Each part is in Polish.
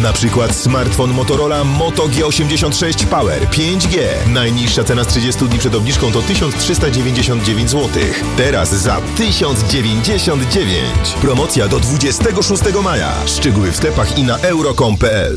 Na przykład smartfon Motorola Moto G86 Power 5G. Najniższa cena z 30 dni przed obniżką to 1399 zł. Teraz za 1099. Promocja do 26 maja. Szczegóły w sklepach i na euro.com.pl.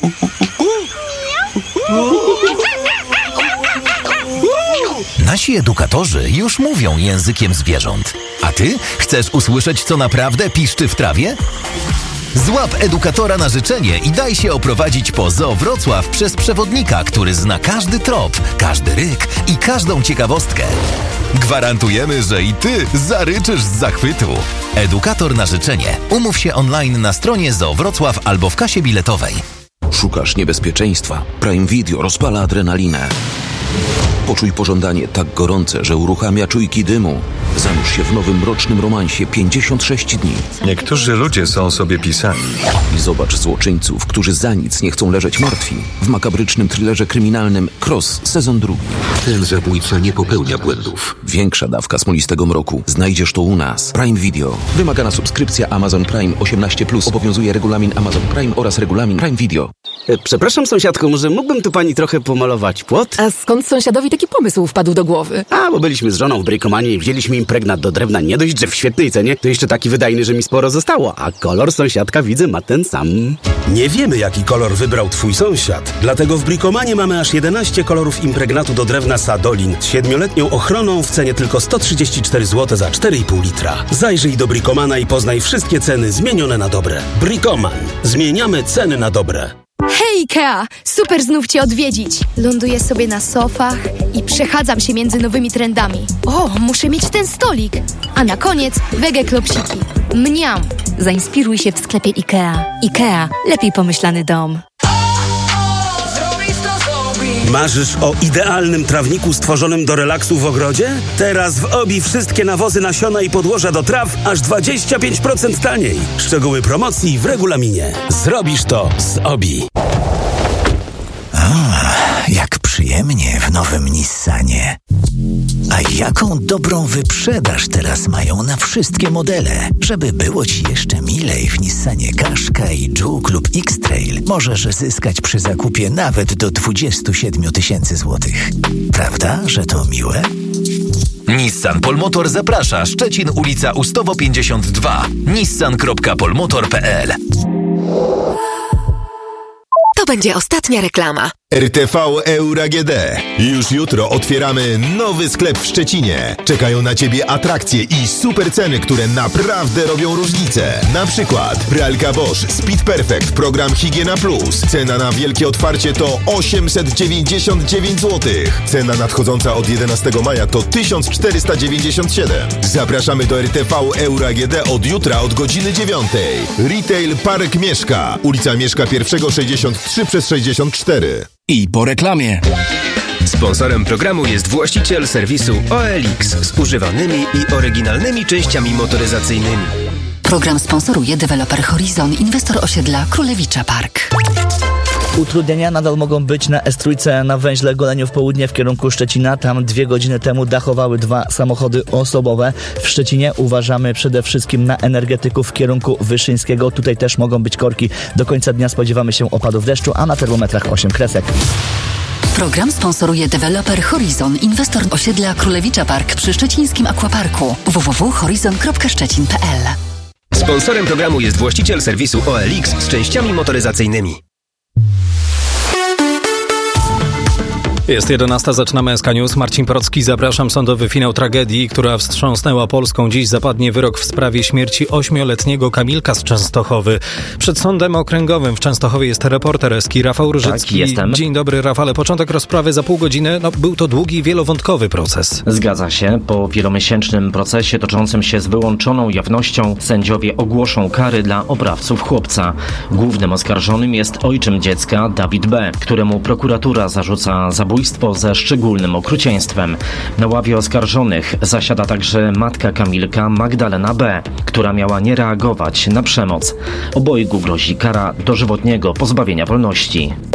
Nasi edukatorzy już mówią językiem zwierząt. A ty chcesz usłyszeć, co naprawdę piszczy w trawie? Złap edukatora na życzenie i daj się oprowadzić po Zoo Wrocław przez przewodnika, który zna każdy trop, każdy ryk i każdą ciekawostkę. Gwarantujemy, że i ty zaryczysz z zachwytu. Edukator na życzenie. Umów się online na stronie Zoo Wrocław albo w kasie biletowej. Szukasz niebezpieczeństwa? Prime Video rozpala adrenalinę. Poczuj pożądanie tak gorące, że uruchamia czujki dymu. Zanurz się w nowym mrocznym romansie 56 dni. Niektórzy ludzie są sobie pisani. I zobacz złoczyńców, którzy za nic nie chcą leżeć martwi. W makabrycznym thrillerze kryminalnym Cross, sezon 2. Ten zabójca nie popełnia błędów. Większa dawka smolistego mroku. Znajdziesz to u nas. Prime Video. Wymagana subskrypcja Amazon Prime 18+. Obowiązuje regulamin Amazon Prime oraz regulamin Prime Video. Przepraszam, sąsiadko, może mógłbym tu pani trochę pomalować płot? A skąd sąsiadowi taki pomysł wpadł do głowy? Bo byliśmy z żoną w Brikomanie i wzięliśmy impregnat do drewna. Nie dość, że w świetnej cenie, to jeszcze taki wydajny, że mi sporo zostało. A kolor sąsiadka, widzę, ma ten sam. Nie wiemy, jaki kolor wybrał twój sąsiad. Dlatego w Brikomanie mamy aż 11 kolorów impregnatu do drewna Sadolin z 7-letnią ochroną w cenie tylko 134 zł za 4,5 litra. Zajrzyj do Brikomana i poznaj wszystkie ceny zmienione na dobre. Brikoman. Zmieniamy ceny na dobre. Hej Ikea! Super znów Cię odwiedzić. Ląduję sobie na sofach i przechadzam się między nowymi trendami. O, muszę mieć ten stolik. A na koniec wege klopsiki. Mniam! Zainspiruj się w sklepie Ikea. Ikea. Lepiej pomyślany dom. Marzysz o idealnym trawniku stworzonym do relaksu w ogrodzie? Teraz w OBI wszystkie nawozy, nasiona i podłoża do traw aż 25% taniej. Szczegóły promocji w regulaminie. Zrobisz to z OBI. Jak przyjemnie w nowym Nissanie. A jaką dobrą wyprzedaż teraz mają na wszystkie modele. Żeby było Ci jeszcze milej, w Nissanie Qashqai, Juke lub X-Trail możesz zyskać przy zakupie nawet do 27 000 złotych. Prawda, że to miłe? Nissan Polmotor zaprasza. Szczecin, ulica Ustowo 52. nissan.polmotor.pl. To będzie ostatnia reklama. RTV Euro AGD. Już jutro otwieramy nowy sklep w Szczecinie. Czekają na Ciebie atrakcje i super ceny, które naprawdę robią różnicę. Na przykład pralka Bosch Speed Perfect, program Higiena Plus. Cena na wielkie otwarcie to 899 zł. Cena nadchodząca od 11 maja to 1497. Zapraszamy do RTV Euro AGD od jutra od godziny 9. Retail Park Mieszka. Ulica Mieszka 1 63/64. I po reklamie. Sponsorem programu jest właściciel serwisu OLX z używanymi i oryginalnymi częściami motoryzacyjnymi. Program sponsoruje deweloper Horizon, inwestor osiedla Królewicza Park. Utrudnienia nadal mogą być na S3 na węźle Goleniów Południe w kierunku Szczecina. Tam 2 godziny temu dachowały 2 samochody osobowe. W Szczecinie uważamy przede wszystkim na energetyków w kierunku Wyszyńskiego. Tutaj też mogą być korki. Do końca dnia spodziewamy się opadów deszczu, a na termometrach 8 kresek. Program sponsoruje deweloper Horizon, inwestor osiedla Królewicza Park przy szczecińskim Aquaparku. www.horizon.szczecin.pl. Sponsorem programu jest właściciel serwisu OLX z częściami motoryzacyjnymi. Jest 11, zaczynamy SK News. Marcin Procki, zapraszam. Sądowy finał tragedii, która wstrząsnęła Polską. Dziś zapadnie wyrok w sprawie śmierci 8-letniego Kamilka z Częstochowy. Przed Sądem Okręgowym w Częstochowie jest reporter SK Rafał Różycki. Tak, jestem. Dzień dobry, Rafale. Początek rozprawy za pół godziny. Był to długi, wielowątkowy proces. Zgadza się. Po wielomiesięcznym procesie toczącym się z wyłączoną jawnością sędziowie ogłoszą kary dla oprawców chłopca. Głównym oskarżonym jest ojczym dziecka, Dawid B., któremu prokuratura zarzuca zabójstwo ze szczególnym okrucieństwem. Na ławie oskarżonych zasiada także matka Kamilka, Magdalena B., która miała nie reagować na przemoc. Obojgu grozi kara dożywotniego pozbawienia wolności.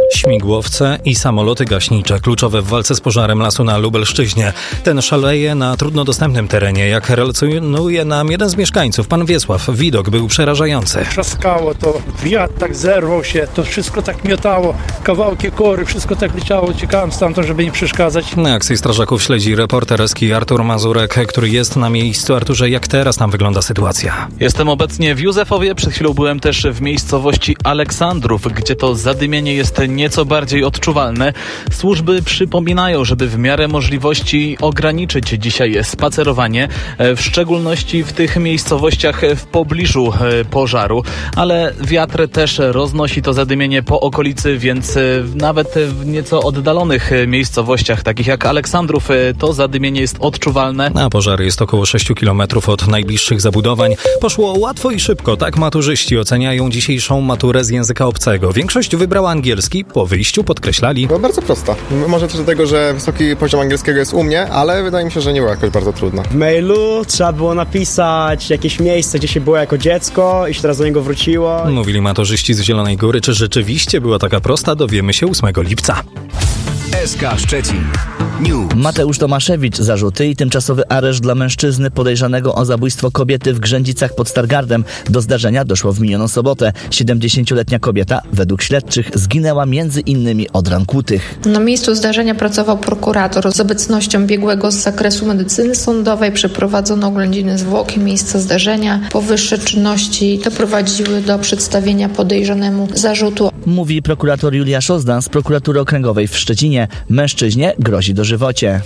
Śmigłowce i samoloty gaśnicze, kluczowe w walce z pożarem lasu na Lubelszczyźnie. Ten szaleje na trudno dostępnym terenie. Jak relacjonuje nam jeden z mieszkańców, pan Wiesław, widok był przerażający. Trzaskało to, wiatr tak zerwał się, to wszystko tak miotało, kawałki kory, wszystko tak leciało. Uciekałem stamtąd, żeby nie przeszkadzać. Na akcji strażaków śledzi reporter Eski Artur Mazurek, który jest na miejscu. Arturze, jak teraz tam wygląda sytuacja? Jestem obecnie w Józefowie, przed chwilą byłem też w miejscowości Aleksandrów, gdzie to zadymienie jest nieco bardziej odczuwalne. Służby przypominają, żeby w miarę możliwości ograniczyć dzisiaj spacerowanie, w szczególności w tych miejscowościach w pobliżu pożaru, ale wiatr też roznosi to zadymienie po okolicy, więc nawet w nieco oddalonych miejscowościach, takich jak Aleksandrów, to zadymienie jest odczuwalne. A pożar jest około 6 km od najbliższych zabudowań. Poszło łatwo i szybko, tak maturzyści oceniają dzisiejszą maturę z języka obcego. Większość wybrała angielski, po wyjściu podkreślali. No bardzo prosta. Może też dlatego, że wysoki poziom angielskiego jest u mnie, ale wydaje mi się, że nie było jakoś bardzo trudno. W mailu trzeba było napisać jakieś miejsce, gdzie się było jako dziecko i się teraz do niego wróciło. Mówili maturzyści z Zielonej Góry. Czy rzeczywiście była taka prosta, dowiemy się 8 lipca. SK Szczecin News. Mateusz Tomaszewicz, zarzuty i tymczasowy areszt dla mężczyzny podejrzanego o zabójstwo kobiety w Grzędzicach pod Stargardem. Do zdarzenia doszło w minioną sobotę. 70-letnia kobieta, według śledczych, zginęła między innymi od ran kłutych. Na miejscu zdarzenia pracował prokurator. Z obecnością biegłego z zakresu medycyny sądowej przeprowadzono oględziny zwłok i miejsca zdarzenia. Powyższe czynności doprowadziły do przedstawienia podejrzanemu zarzutu. Mówi prokurator Julia Szozdan z prokuratury okręgowej w Szczecinie. Mężczyźnie grozi dożywocie.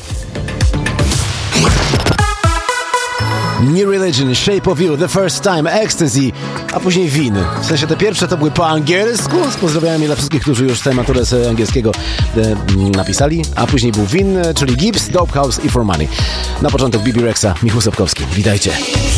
New Religion, Shape of You, The First Time, Ecstasy, a później Win. W sensie te pierwsze to były po angielsku, z pozdrowieniami dla wszystkich, którzy już tę maturę z angielskiego napisali, a później był Win, czyli Gibbs, Dope House i For Money. Na początek Bibi Rexa, Michał Sapkowski. Witajcie.